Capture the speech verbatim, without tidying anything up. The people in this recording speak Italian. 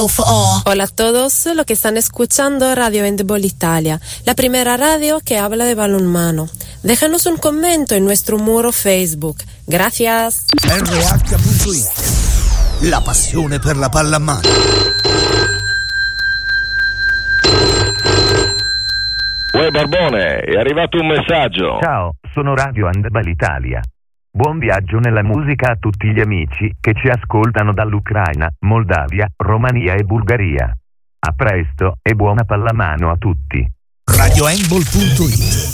Hola a todos los que están escuchando Radio Handball Italia, la primera radio que habla de balonmano. Déjanos un comentario en nuestro muro Facebook. Gracias. R H punto it, la passione per la pallamano. Uè Barbone, è arrivato un messaggio. Ciao, sono Radio Handball Italia. Buon viaggio nella musica a tutti gli amici che ci ascoltano dall'Ucraina, Moldavia, Romania e Bulgaria. A presto e buona pallamano a tutti. Radio Handball punto it